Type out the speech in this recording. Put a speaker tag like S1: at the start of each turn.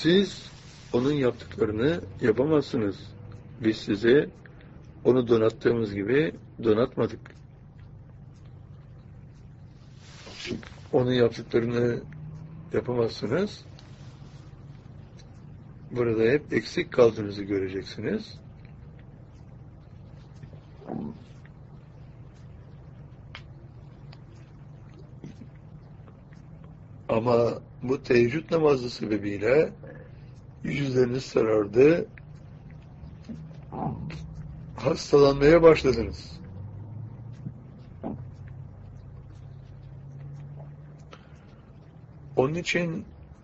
S1: Siz onun yaptıklarını yapamazsınız. Biz size onu donattığımız gibi donatmadık. Onun yaptıklarını yapamazsınız. Burada hep eksik kaldığınızı göreceksiniz. Ama bu teheccüd namazı sebebiyle yüzleriniz sarardı, hastalanmaya başladınız. Onun için